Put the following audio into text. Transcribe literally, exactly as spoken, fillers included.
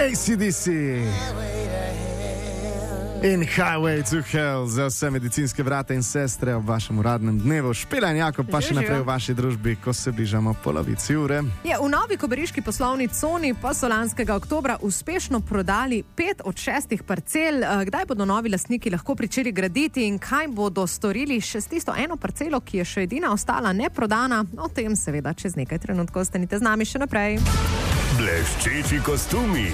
A C D C in Highway to Hell za vse medicinske brate in sestre ob vašem uradnem dnevu. Špela in Jakob pa še naprej v vaši družbi, ko se bližamo polovici ure. Ja, v novi kobariški poslovni coni pa so lanskega oktobra uspešno prodali pet od šestih parcel. Kdaj bodo novi lastniki lahko pričeli graditi in kaj bodo storili še s tisto eno parcelo, ki je še edina ostala neprodana? O tem seveda čez nekaj trenutkov. Ostanite z nami še naprej. Bleščeči kostumi.